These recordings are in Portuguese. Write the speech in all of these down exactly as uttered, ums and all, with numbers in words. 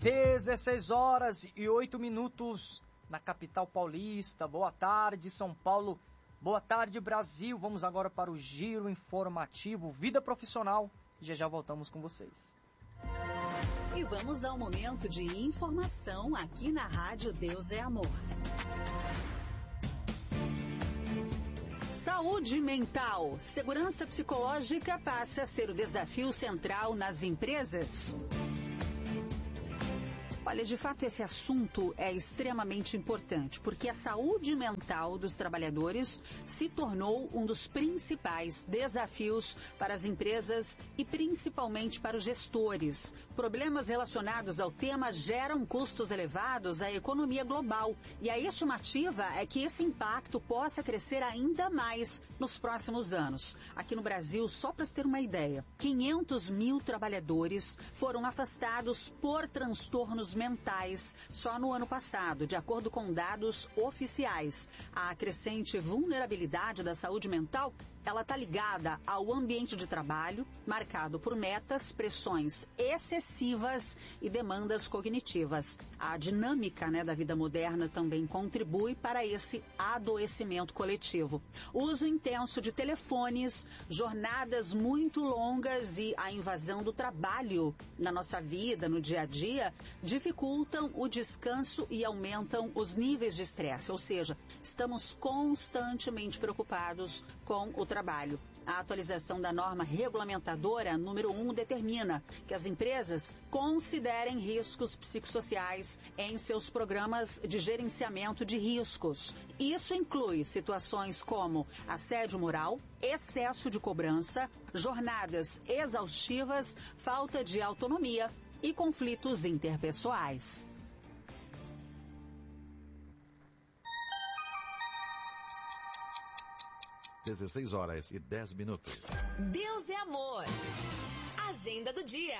dezesseis horas e oito minutos na capital paulista. Boa tarde, São Paulo. Boa tarde, Brasil. Vamos agora para o giro informativo Vida Profissional. Já já voltamos com vocês. E vamos ao momento de informação aqui na Rádio Deus é Amor. Saúde mental. Segurança psicológica passa a ser o desafio central nas empresas. Olha, de fato, esse assunto é extremamente importante, porque a saúde mental dos trabalhadores se tornou um dos principais desafios para as empresas e principalmente para os gestores. Problemas relacionados ao tema geram custos elevados à economia global e a estimativa é que esse impacto possa crescer ainda mais nos próximos anos. Aqui no Brasil, só para ter uma ideia, quinhentos mil trabalhadores foram afastados por transtornos mentais só no ano passado, de acordo com dados oficiais. A crescente vulnerabilidade da saúde mental, ela está ligada ao ambiente de trabalho, marcado por metas, pressões excessivas e demandas cognitivas. A dinâmica, né, da vida moderna também contribui para esse adoecimento coletivo. O uso intenso de telefones, jornadas muito longas e a invasão do trabalho na nossa vida, no dia a dia, dificultam o descanso e aumentam os níveis de estresse, ou seja, estamos constantemente preocupados com o trabalho. A atualização da norma regulamentadora número um determina que as empresas considerem riscos psicossociais em seus programas de gerenciamento de riscos. Isso inclui situações como assédio moral, excesso de cobrança, jornadas exaustivas, falta de autonomia e conflitos interpessoais. dezesseis horas e dez minutos. Deus é amor. Agenda do dia.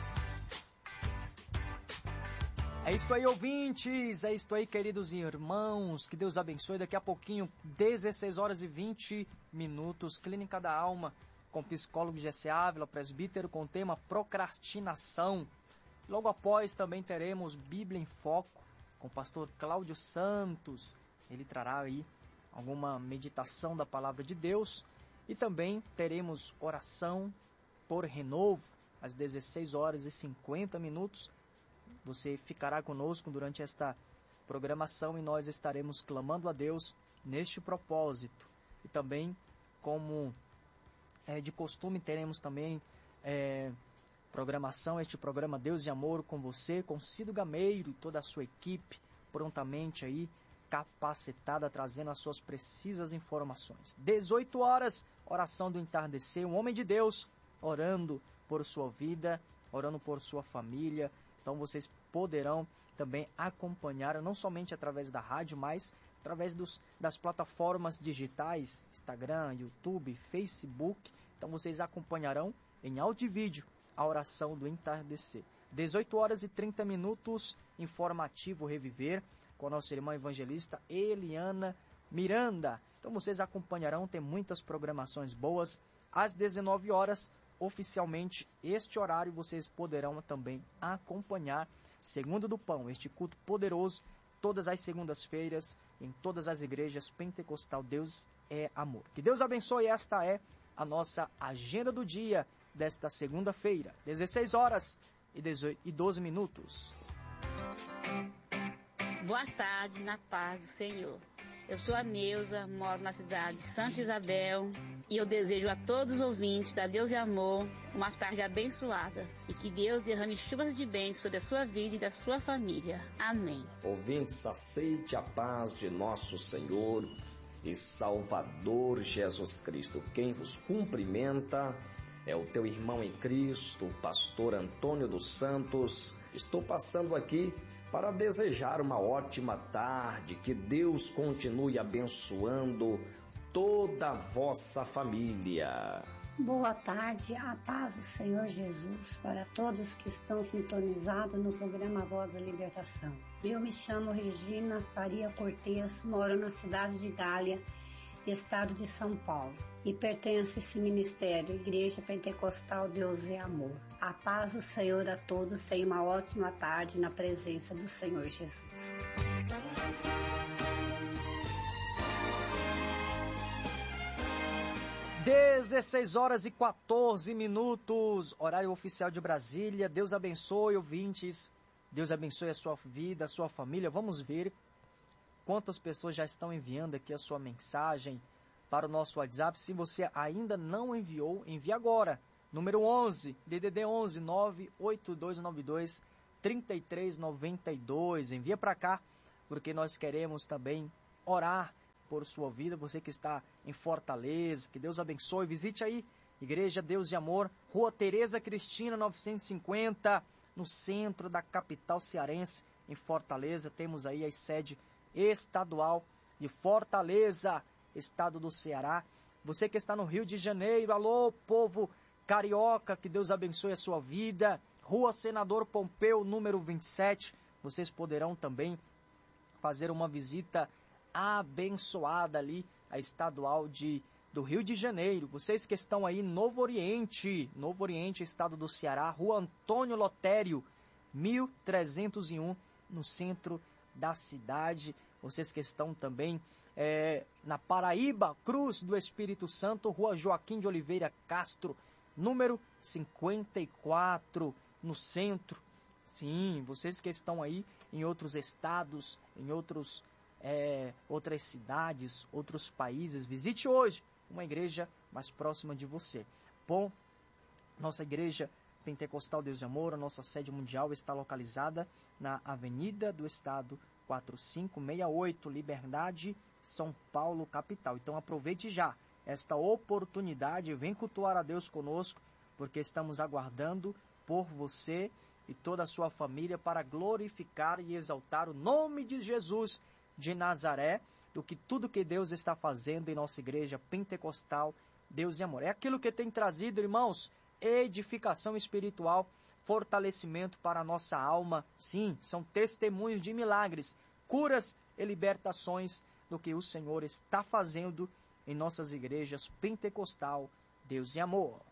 É isso aí, ouvintes. É isso aí, queridos irmãos. Que Deus abençoe. Daqui a pouquinho, dezesseis horas e vinte minutos. Clínica da Alma, com psicólogo Jessé Ávila, presbítero, com o tema procrastinação. Logo após também teremos Bíblia em Foco, com o pastor Cláudio Santos. Ele trará aí alguma meditação da palavra de Deus. E também teremos oração por renovo, às dezesseis horas e cinquenta minutos. Você ficará conosco durante esta programação e nós estaremos clamando a Deus neste propósito. E também, como é de costume, teremos também é, programação, este programa Deus e Amor com você, com Cido Gameiro e toda a sua equipe, prontamente aí, capacitada, trazendo as suas precisas informações. dezoito horas, oração do entardecer, um homem de Deus orando por sua vida, orando por sua família. Então vocês poderão também acompanhar, não somente através da rádio, mas através dos, das plataformas digitais, Instagram, YouTube, Facebook. Então vocês acompanharão em áudio e vídeo a oração do entardecer. dezoito horas e trinta minutos, informativo Reviver, com a nossa irmã evangelista Eliana Miranda. Então vocês acompanharão, tem muitas programações boas. Às dezenove horas, oficialmente, este horário vocês poderão também acompanhar Segundo do Pão, este culto poderoso, todas as segundas-feiras, em todas as igrejas pentecostal. Deus é amor. Que Deus abençoe, esta é a nossa agenda do dia desta segunda-feira, dezesseis horas e doze minutos. Boa tarde, na paz do Senhor. Eu sou a Neuza, moro na cidade de Santa Isabel e eu desejo a todos os ouvintes da Deus e Amor uma tarde abençoada e que Deus derrame chuvas de bênçãos sobre a sua vida e da sua família. Amém. Ouvintes, aceite a paz de nosso Senhor e Salvador Jesus Cristo. Quem vos cumprimenta é o teu irmão em Cristo, o pastor Antônio dos Santos. Estou passando aqui para desejar uma ótima tarde, que Deus continue abençoando toda a vossa família. Boa tarde, a paz do Senhor Jesus para todos que estão sintonizados no programa Voz da Libertação. Eu me chamo Regina Faria Cortez, moro na cidade de Gália estado de São Paulo. E pertence a esse ministério, Igreja Pentecostal Deus e Amor. A paz do Senhor a todos, tenha uma ótima tarde na presença do Senhor Jesus. dezesseis horas e quatorze minutos, horário oficial de Brasília. Deus abençoe, ouvintes. Deus abençoe a sua vida, a sua família. Vamos ver quantas pessoas já estão enviando aqui a sua mensagem para o nosso WhatsApp. Se você ainda não enviou, envie agora. Número onze, D D D onze, nove oito dois nove dois, três três nove dois. Envia para cá, porque nós queremos também orar por sua vida. Você que está em Fortaleza, que Deus abençoe. Visite aí, Igreja Deus de Amor, Rua Tereza Cristina, novecentos e cinquenta, no centro da capital cearense, em Fortaleza. Temos aí a sede estadual de Fortaleza, estado do Ceará. Você que está no Rio de Janeiro, alô, povo carioca, que Deus abençoe a sua vida. Rua Senador Pompeu, número vinte e sete. Vocês poderão também fazer uma visita abençoada ali, a estadual de, do Rio de Janeiro. Vocês que estão aí no Novo Oriente, Novo Oriente, estado do Ceará, Rua Antônio Lotério, mil trezentos e um, no centro da cidade. Vocês que estão também é, na Paraíba, Cruz do Espírito Santo, Rua Joaquim de Oliveira Castro, número cinquenta e quatro, no centro. Sim, vocês que estão aí em outros estados, em outros É, outras cidades, outros países, visite hoje uma igreja mais próxima de você. Bom, nossa igreja Pentecostal Deus e Amor, a nossa sede mundial está localizada na Avenida do Estado quatro cinco seis oito, Liberdade, São Paulo, capital. Então aproveite já esta oportunidade, vem cultuar a Deus conosco, porque estamos aguardando por você e toda a sua família para glorificar e exaltar o nome de Jesus de Nazaré, do que tudo que Deus está fazendo em nossa igreja pentecostal, Deus e Amor. É aquilo que tem trazido, irmãos, edificação espiritual, fortalecimento para a nossa alma. Sim, são testemunhos de milagres, curas e libertações do que o Senhor está fazendo em nossas igrejas pentecostal, Deus e Amor.